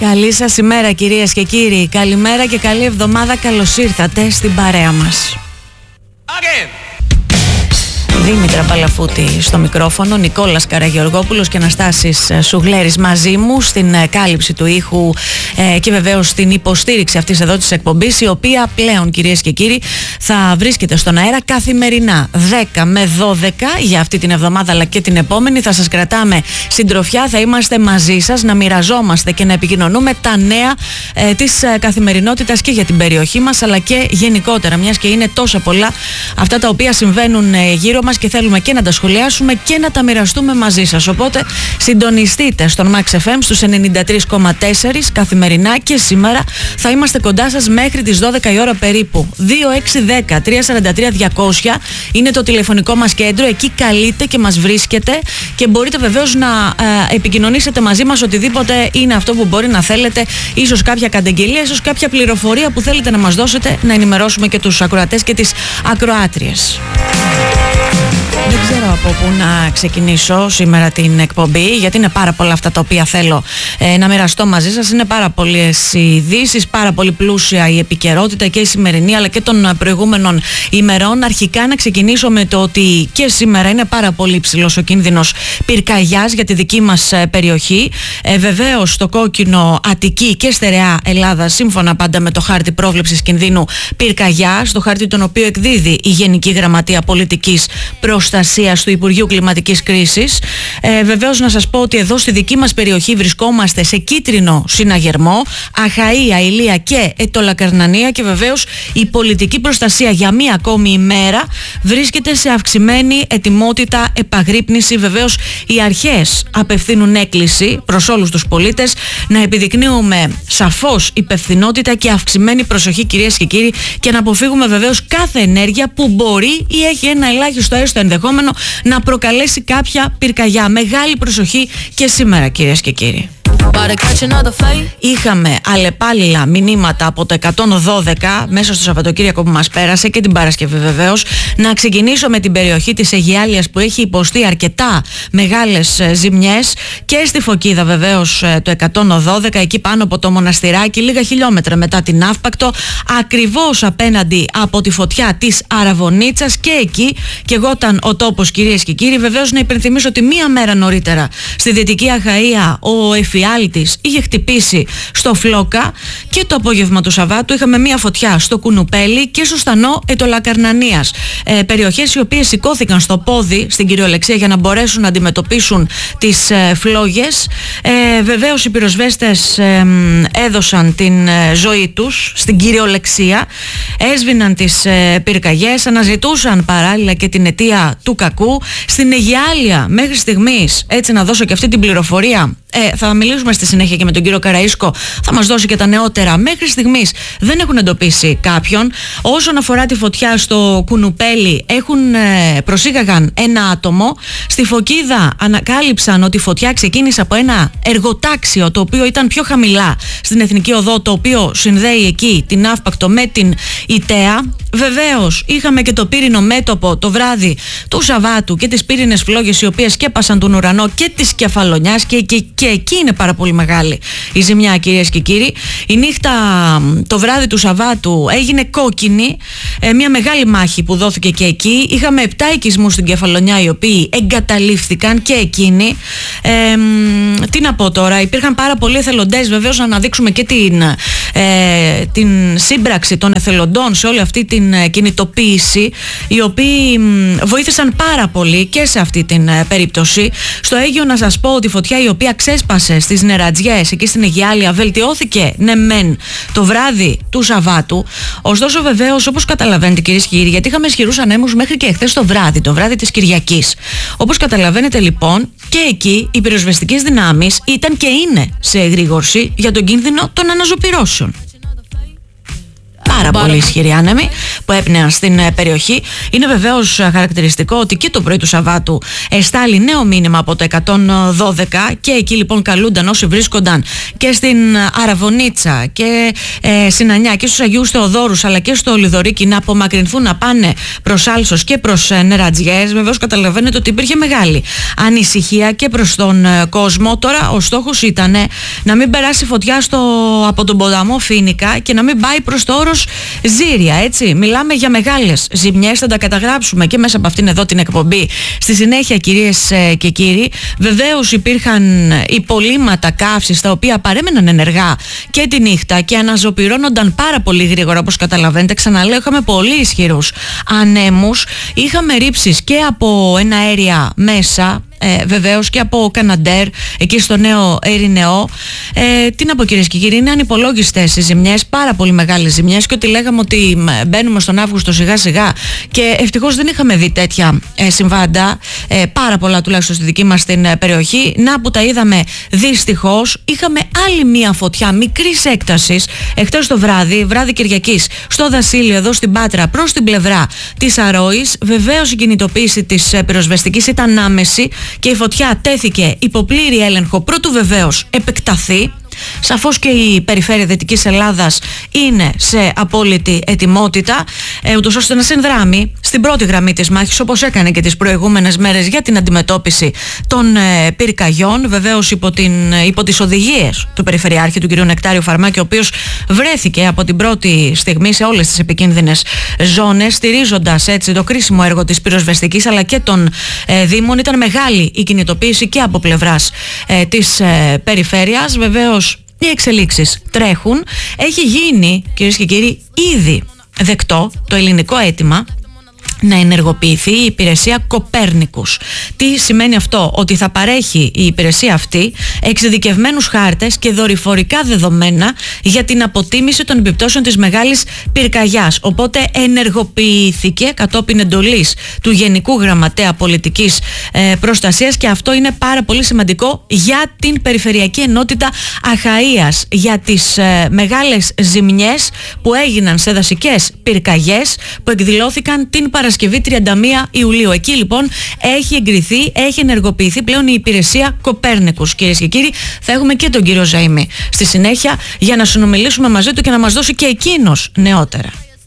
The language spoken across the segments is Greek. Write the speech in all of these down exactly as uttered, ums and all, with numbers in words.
Καλή σας ημέρα κυρίες και κύριοι. Καλημέρα και καλή εβδομάδα. Καλώς ήρθατε στην παρέα μας. Again. Δήμητρα Παλαφούτη στο μικρόφωνο, Νικόλας Καραγεωργόπουλος και Αναστάσης Σουγλέρης μαζί μου στην κάλυψη του ήχου ε, και βεβαίως στην υποστήριξη αυτής εδώ της εκπομπής, η οποία πλέον κυρίες και κύριοι θα βρίσκεται στον αέρα καθημερινά δέκα με δώδεκα για αυτή την εβδομάδα αλλά και την επόμενη. Θα σας κρατάμε συντροφιά, θα είμαστε μαζί σας να μοιραζόμαστε και να επικοινωνούμε τα νέα ε, της ε, καθημερινότητας και για την περιοχή μας αλλά και γενικότερα, μιας και είναι τόσα πολλά αυτά τα οποία συμβαίνουν ε, γύρω μας και θέλουμε και να τα σχολιάσουμε και να τα μοιραστούμε μαζί σας. Οπότε συντονιστείτε στον Max εφ εμ στους ενενήντα τρία κόμμα τέσσερα καθημερινά και σήμερα θα είμαστε κοντά σας μέχρι τις δώδεκα η ώρα περίπου. δύο έξι ένα μηδέν τρία τέσσερα τρία διακόσια είναι το τηλεφωνικό μας κέντρο, εκεί καλείτε και μας βρίσκετε και μπορείτε βεβαίως να ε, επικοινωνήσετε μαζί μας οτιδήποτε είναι αυτό που μπορεί να θέλετε, ίσως κάποια καταγγελία, ίσως κάποια πληροφορία που θέλετε να μας δώσετε, να ενημερώσουμε και τους ακροατές και τις ακροάτριες. Δεν ξέρω από πού να ξεκινήσω σήμερα την εκπομπή, γιατί είναι πάρα πολλά αυτά τα οποία θέλω ε, να μοιραστώ μαζί σας. Είναι πάρα πολλές οι ειδήσεις, πάρα πολύ πλούσια η επικαιρότητα και η σημερινή αλλά και των προηγούμενων ημερών. Αρχικά να ξεκινήσω με το ότι και σήμερα είναι πάρα πολύ υψηλός ο κίνδυνος πυρκαγιάς για τη δική μας περιοχή. Ε, βεβαίως στο κόκκινο Αττική και στερεά Ελλάδα, σύμφωνα πάντα με το χάρτη πρόβλεψης κινδύνου πυρκαγιάς, το χάρτη τον οποίο εκδίδει η Γενική Γραμματεία Πολιτικής Προστασίας του Υπουργείου Κλιματικής Κρίσης. Ε, βεβαίως να σας πω ότι εδώ στη δική μας περιοχή βρισκόμαστε σε κίτρινο συναγερμό, Αχαΐα, Ηλία και Αιτωλακαρνανία, και βεβαίως η πολιτική προστασία για μία ακόμη ημέρα βρίσκεται σε αυξημένη ετοιμότητα επαγρύπνηση. Βεβαίως οι αρχές απευθύνουν έκκληση προς όλους τους πολίτες να επιδεικνύουμε σαφώς υπευθυνότητα και αυξημένη προσοχή κυρίες και κύριοι, και να αποφύγουμε βεβαίως κάθε ενέργεια που μπορεί ή έχει ένα ελάχιστο έστω ενδεχόμενο να προκαλέσει κάποια πυρκαγιά. Μεγάλη προσοχή και σήμερα κυρίες και κύριοι. Είχαμε αλλεπάλληλα μηνύματα από το εκατόν δώδεκα μέσα στο Σαββατοκύριακο που μας πέρασε και την Παρασκευή βεβαίως. Να ξεκινήσω με την περιοχή της Αιγιάλειας που έχει υποστεί αρκετά μεγάλες ζημιές, και στη Φωκίδα βεβαίως το εκατόν δώδεκα, εκεί πάνω από το Μοναστηράκι, λίγα χιλιόμετρα μετά την Αύπακτο, ακριβώς απέναντι από τη φωτιά της Αραβωνίτσας, και εκεί και εγώ ήταν ο τόπος κυρίες και κύριοι. Βεβαίως να υπενθυμίσω ότι μία μέρα νωρίτερα στη Δυτική Αχαΐα ο εφιάλτης είχε χτυπήσει στο Φλόκα, και το απόγευμα του Σαββάτου είχαμε μία φωτιά στο Κουνουπέλι και στο Στανό Αιτωλακαρνανίας. Ε, περιοχές οι οποίες σηκώθηκαν στο πόδι στην κυριολεξία για να μπορέσουν να αντιμετωπίσουν τις ε, φλόγες. Ε, βεβαίως οι πυροσβέστες ε, έδωσαν την ε, ζωή τους στην κυριολεξία, έσβηναν τις ε, πυρκαγιές, αναζητούσαν παράλληλα και την αιτία του κακού. Στην Αιγιάλεια μέχρι στιγμής, έτσι να δώσω και αυτή την πληροφορία, Ε, θα μιλήσουμε στη συνέχεια και με τον κύριο Καραΐσκο, θα μας δώσει και τα νεότερα. Μέχρι στιγμής δεν έχουν εντοπίσει κάποιον. Όσον αφορά τη φωτιά στο Κουνουπέλι, έχουν ε, προσήγαγαν ένα άτομο. Στη Φωκίδα ανακάλυψαν ότι η φωτιά ξεκίνησε από ένα εργοτάξιο το οποίο ήταν πιο χαμηλά στην Εθνική Οδό, το οποίο συνδέει εκεί την Αύπακτο με την Ιταία. Βεβαίως είχαμε και το πύρινο μέτωπο το βράδυ του Σαββάτου και τις πύρινες φλόγες οι οποίες σκέπασαν τον ουρανό και της Κεφαλονιάς, και, και, και εκεί είναι πάρα πολύ μεγάλη η ζημιά κυρίες και κύριοι. Η νύχτα το βράδυ του Σαββάτου έγινε κόκκινη, ε, μια μεγάλη μάχη που δόθηκε και εκεί. Είχαμε επτά οικισμούς στην Κεφαλονιά οι οποίοι εγκαταλείφθηκαν και εκείνοι. Ε, τι να πω τώρα, υπήρχαν πάρα πολλοί εθελοντές βεβαίως, να αναδείξουμε και την, ε, την σύμπραξη των εθελοντών σε όλη αυτή την κινητοποίηση, οι οποίοι βοήθησαν πάρα πολύ και σε αυτή την περίπτωση. Στο Αίγιο να σας πω ότι η φωτιά η οποία ξέσπασε στις Νερατζιές εκεί στην Αιγιάλεια βελτιώθηκε ναι μεν το βράδυ του Σαββάτου, ωστόσο βεβαίως όπως καταλαβαίνετε κυρίες και κύριοι, γιατί είχαμε ισχυρούς ανέμους μέχρι και εχθές το βράδυ, το βράδυ της Κυριακής. Όπως καταλαβαίνετε λοιπόν, και εκεί οι πυροσβεστικές δυνάμεις ήταν και είναι σε εγρήγορση για τον κίνδυνο των αναζωπυρώσεων. πάρα πολύ ισχυροί άνεμοι που έπνεαν στην περιοχή. Είναι βεβαίως χαρακτηριστικό ότι και το πρωί του Σαββάτου εστάλει νέο μήνυμα από το εκατόν δώδεκα και εκεί λοιπόν καλούνταν όσοι βρίσκονταν και στην Αραβωνίτσα και ε, Συνανιά και στους Αγίους Θεοδόρους αλλά και στο Λιδωρίκι να απομακρυνθούν, να πάνε προς Άλσος και προς ε, Νερατζιές. Βεβαίως καταλαβαίνετε ότι υπήρχε μεγάλη ανησυχία και προς τον ε, κόσμο. Τώρα ο στόχος ήταν ε, να μην περάσει φωτιά στο, από τον ποταμό Φοίνικα και να μην πάει προς το όρος Ζήρια, έτσι. Μιλάμε για μεγάλες ζημιές, θα τα καταγράψουμε και μέσα από αυτήν εδώ την εκπομπή. Στη συνέχεια, κυρίες ε, και κύριοι, βεβαίως υπήρχαν υπολείμματα καύσης τα οποία παρέμεναν ενεργά και τη νύχτα και αναζωπυρώνονταν πάρα πολύ γρήγορα, όπως καταλαβαίνετε. Ξαναλέω, είχαμε πολύ ισχυρούς ανέμους, είχαμε ρήψεις και από εναέρια μέσα, Ε, βεβαίως και από Καναντέρ εκεί στο Νέο Ερηνεό. Ε, τι να πω, κυρίες και κύριοι, είναι ανυπολόγιστες οι ζημιές, πάρα πολύ μεγάλες ζημιές, και ότι λέγαμε ότι μπαίνουμε στον Αύγουστο σιγά σιγά και ευτυχώς δεν είχαμε δει τέτοια ε, συμβάντα, ε, πάρα πολλά τουλάχιστον στη δική μας την ε, περιοχή. Να που τα είδαμε δυστυχώς. Είχαμε άλλη μία φωτιά μικρής έκτασης εχθές το βράδυ, βράδυ Κυριακής, στο Δασίλειο εδώ στην Πάτρα προς την πλευρά της Αρόης. Βεβαίως η κινητοποίηση της ε, πυροσβεστικής ήταν άμεση και η φωτιά τέθηκε υπό πλήρη έλεγχο πρώτου βεβαίως επεκταθεί. Σαφώς και η περιφέρεια Δυτικής Ελλάδας είναι σε απόλυτη ετοιμότητα, ε, ούτως ώστε να συνδράμει στην πρώτη γραμμή της μάχης, όπως έκανε και τις προηγούμενες μέρες, για την αντιμετώπιση των ε, πυρκαγιών. Βεβαίως υπό, την, υπό τις οδηγίες του Περιφερειάρχη, του κ. Νεκτάριου Φαρμάκη, ο οποίος βρέθηκε από την πρώτη στιγμή σε όλες τις επικίνδυνες ζώνες, στηρίζοντας έτσι το κρίσιμο έργο της πυροσβεστικής αλλά και των ε, Δήμων. Ήταν μεγάλη η κινητοποίηση και από πλευράς ε, της ε, περιφέρειας. Βεβαίως οι εξελίξεις τρέχουν. Έχει γίνει, κυρίες και κύριοι, ήδη δεκτό το ελληνικό αίτημα να ενεργοποιηθεί η υπηρεσία Κοπέρνικους. Τι σημαίνει αυτό? Ότι θα παρέχει η υπηρεσία αυτή εξειδικευμένους χάρτες και δορυφορικά δεδομένα για την αποτίμηση των επιπτώσεων της μεγάλης πυρκαγιάς. Οπότε ενεργοποιήθηκε κατόπιν εντολής του Γενικού Γραμματέα Πολιτικής ε, Προστασίας, και αυτό είναι πάρα πολύ σημαντικό για την Περιφερειακή Ενότητα Αχαΐας, για τις ε, μεγάλες ζημιές που έγιναν σε δασικές πυρκαγιές που εκδηλώθηκαν την Παρασκευή Παρασκευή τριάντα μία Ιουλίου. Εκεί λοιπόν έχει εγκριθεί, έχει ενεργοποιηθεί πλέον η υπηρεσία Κοπέρνικους. Κυρίες και κύριοι, θα έχουμε και τον κύριο Ζαΐμη στη συνέχεια για να συνομιλήσουμε μαζί του και να μας δώσει και εκείνος νεότερα.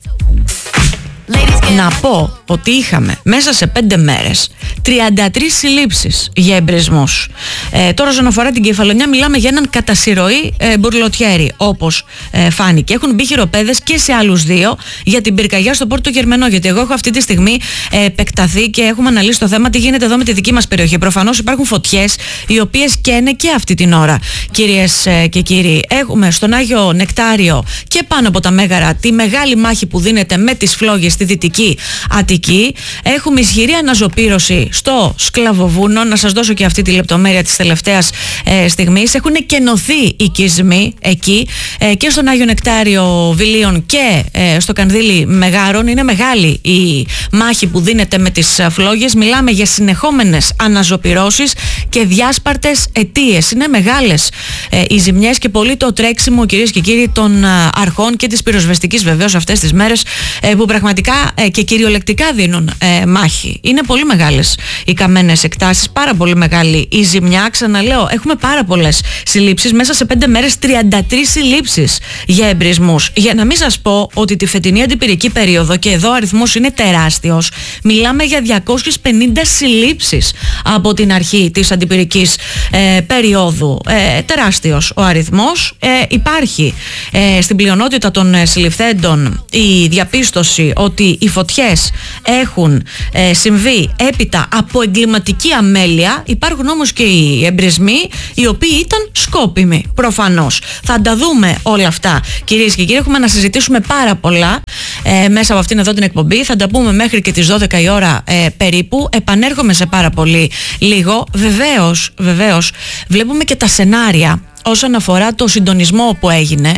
Να πω ότι είχαμε μέσα σε πέντε μέρες τριάντα τρεις συλλήψεις για εμπρισμούς. Ε, τώρα, όσον αφορά την Κεφαλονιά, μιλάμε για έναν κατά συρροή ε, μπουρλοτιέρι, όπως ε, φάνηκε. Έχουν μπει χειροπέδες και σε άλλους δύο για την πυρκαγιά στο Πόρτο Γερμενό. Γιατί εγώ έχω αυτή τη στιγμή ε, επεκταθεί και έχουμε αναλύσει το θέμα τι γίνεται εδώ με τη δική μας περιοχή. Προφανώς υπάρχουν φωτιές οι οποίες καίνε και αυτή την ώρα, κυρίες ε, και κύριοι. Έχουμε στον Άγιο Νεκτάριο και πάνω από τα Μέγαρα τη μεγάλη μάχη που δίνεται με τις φλόγες στη Δυτική Αττική. Έχουμε ισχυρή αναζωπήρωση στο Σκλαβοβούνο. Να σας δώσω και αυτή τη λεπτομέρεια της τελευταίας ε, στιγμής. Έχουν κενωθεί οι οικισμοί εκεί ε, και στον Άγιο Νεκτάριο Βιλίων και ε, στο Κανδύλι Μεγάρων. Είναι μεγάλη η μάχη που δίνεται με τις φλόγες. Μιλάμε για συνεχόμενες αναζωπυρώσεις και διάσπαρτες αιτίες. Είναι μεγάλες ε, οι ζημιές και πολύ το τρέξιμο, κυρίες και κύριοι, των ε, αρχών και της πυροσβεστικής βεβαίως αυτές τις μέρες ε, που πραγματικά ε, και κυριολεκτικά δίνουν ε, μάχη. Είναι πολύ μεγάλες οι καμένες εκτάσεις, πάρα πολύ μεγάλη η ζημιά. Ξαναλέω, έχουμε πάρα πολλές συλλήψεις. Μέσα σε πέντε μέρες τριάντα τρεις συλλήψεις για εμπρισμούς. Για να μην σας πω ότι τη φετινή αντιπυρική περίοδο, και εδώ ο αριθμός είναι τεράστιος, μιλάμε για διακόσιες πενήντα συλλήψεις από την αρχή της αντιπυρικής ε, περίοδου. Ε, τεράστιος ο αριθμός. Ε, υπάρχει ε, στην πλειονότητα των ε, συλληφθέντων η διαπίστωση ότι οι φωτιές έχουν ε, συμβεί έπειτα από εγκληματική αμέλεια. Υπάρχουν όμως και οι εμπρισμοί οι οποίοι ήταν σκόπιμοι, προφανώς. Θα τα δούμε όλα αυτά, κυρίες και κύριοι. Έχουμε να συζητήσουμε πάρα πολλά ε, μέσα από αυτήν εδώ την εκπομπή. Θα τα πούμε μέχρι και τις δώδεκα η ώρα ε, περίπου. Επανέρχομαι σε πάρα πολύ λίγο. Βεβαίως, βεβαίως βλέπουμε και τα σενάρια όσον αφορά το συντονισμό που έγινε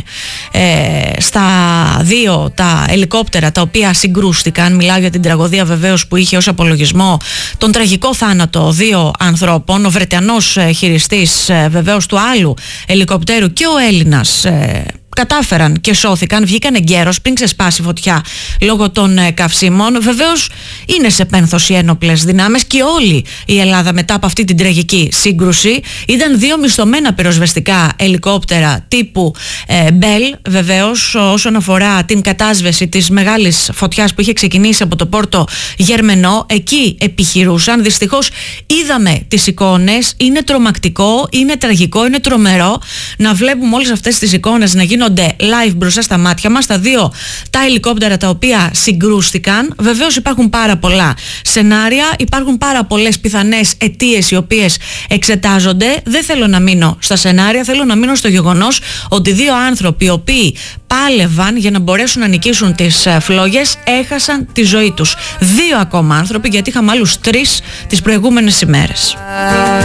ε, στα δύο τα ελικόπτερα τα οποία συγκρούστηκαν. Μιλάω για την τραγωδία βεβαίως που είχε ως απολογισμό τον τραγικό θάνατο δύο ανθρώπων. Ο Βρετανός ε, χειριστής ε, βεβαίως του άλλου ελικοπτέρου και ο Έλληνας ε, κατάφεραν και σώθηκαν, βγήκαν εγκαίρως πριν ξεσπάσει φωτιά λόγω των ε, καυσίμων. Βεβαίως είναι σε πένθος οι ένοπλες δυνάμεις και όλη η Ελλάδα μετά από αυτή την τραγική σύγκρουση. Ήταν δύο μισθωμένα πυροσβεστικά ελικόπτερα τύπου ε, Bell, βεβαίως, όσον αφορά την κατάσβεση της μεγάλης φωτιάς που είχε ξεκινήσει από το πόρτο Γερμενό. Εκεί επιχειρούσαν. Δυστυχώς είδαμε τις εικόνες. Είναι τρομακτικό, είναι τραγικό, είναι τρομερό να βλέπουμε όλες αυτές τις εικόνες να γίνονται live μπροστά στα μάτια μας. Τα δύο τα ελικόπτερα τα οποία συγκρούστηκαν. Βεβαίως υπάρχουν πάρα πολλά σενάρια, υπάρχουν πάρα πολλές πιθανές αιτίες οι οποίες εξετάζονται. Δεν θέλω να μείνω στα σενάρια, θέλω να μείνω στο γεγονός ότι δύο άνθρωποι οι οποίοι πάλευαν για να μπορέσουν να νικήσουν τις φλόγες έχασαν τη ζωή τους. Δύο ακόμα άνθρωποι, γιατί είχαμε άλλους τρεις τις προηγούμενες ημέρες.